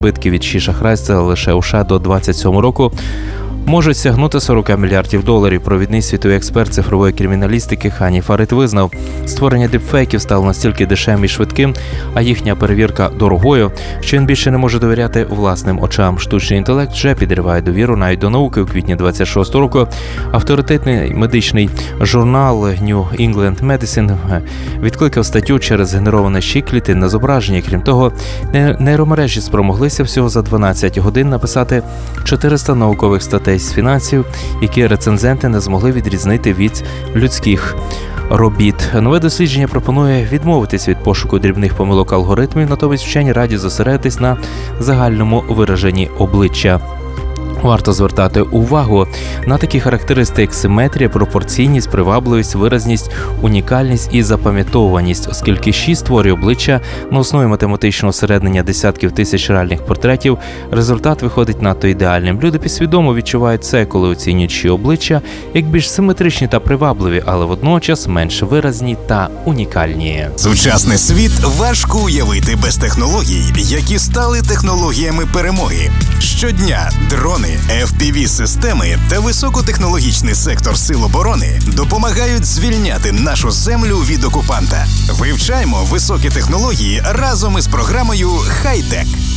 Збитки від шахрайства лише у США до 27 року можуть сягнути $40 мільярдів. Провідний світовий експерт цифрової криміналістики Хані Фарид визнав, створення дипфейків стало настільки дешевим і швидким, а їхня перевірка дорогою, що він більше не може довіряти власним очам. Штучний інтелект вже підриває довіру навіть до науки. У квітні 26 року авторитетний медичний журнал New England Medicine відкликав статтю через згенероване клітин на зображенні. Крім того, нейромережі спромоглися всього за 12 годин написати 400 наукових статей з фінансів, які рецензенти не змогли відрізнити від людських робіт. Нове дослідження пропонує відмовитись від пошуку дрібних помилок алгоритмів, натомість вчені радять зосередитись на загальному вираженні обличчя. Варто звертати увагу на такі характеристики, як симетрія, пропорційність, привабливість, виразність, унікальність і запам'ятовуваність, оскільки ШІ створює обличчя на основі математичного осереднення десятків тисяч реальних портретів, результат виходить надто ідеальним. Люди підсвідомо відчувають це, коли оцінюють ШІ обличчя як більш симетричні та привабливі, але водночас менш виразні та унікальні. Сучасний світ важко уявити без технологій, які стали технологіями перемоги. Щодня дрони, FPV-системи та високотехнологічний сектор Сил оборони допомагають звільняти нашу землю від окупанта. Вивчаємо високі технології разом із програмою «Хай-Тек».